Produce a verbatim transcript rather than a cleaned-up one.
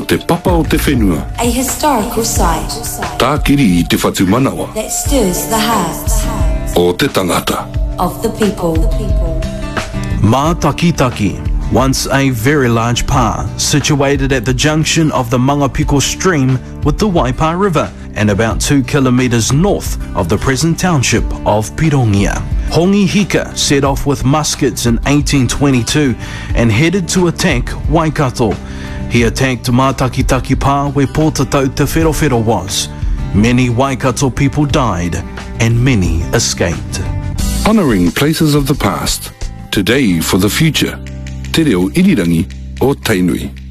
te papa o te whenua. A historical site Tākiri i te whatu manawa that stirs the hearts o te tangata. of the people. Ma Takitaki, once a very large pa, situated at the junction of the Mangapiko stream with the Waipa River and about two kilometres north of the present township of Pirongia. Hongi Hika set off with muskets in eighteen twenty-two and headed to attack Waikato. He attacked Ma Takitaki Pa where Pōtatau Te Wherowhero was. Many Waikato people died and many escaped. Honouring places of the past, today for the future. Te reo irirangi o Tainui.